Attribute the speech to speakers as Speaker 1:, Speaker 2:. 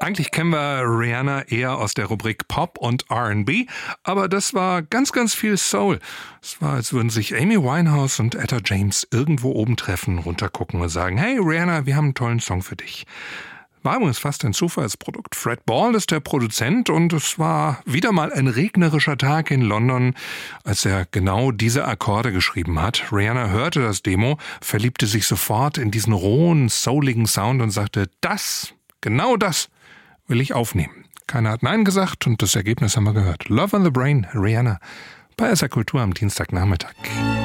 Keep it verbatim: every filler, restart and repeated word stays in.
Speaker 1: Eigentlich kennen wir Rihanna eher aus der Rubrik Pop und R and B, aber das war ganz, ganz viel Soul. Es war, als würden sich Amy Winehouse und Etta James irgendwo oben treffen, runtergucken und sagen, hey Rihanna, wir haben einen tollen Song für dich. War übrigens fast ein Zufallsprodukt. Fred Ball ist der Produzent und es war wieder mal ein regnerischer Tag in London, als er genau diese Akkorde geschrieben hat. Rihanna hörte das Demo, verliebte sich sofort in diesen rohen, souligen Sound und sagte, das, genau das will ich aufnehmen. Keiner hat Nein gesagt und das Ergebnis haben wir gehört. Love on the Brain, Rihanna, bei S R Kultur am Dienstagnachmittag.